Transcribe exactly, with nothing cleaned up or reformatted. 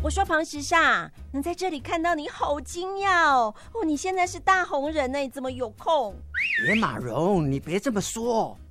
我说庞时尚，能在这里看到你好惊讶哦！哦，你现在是大红人呢，怎么有空？ 野马蓉，你别这么说，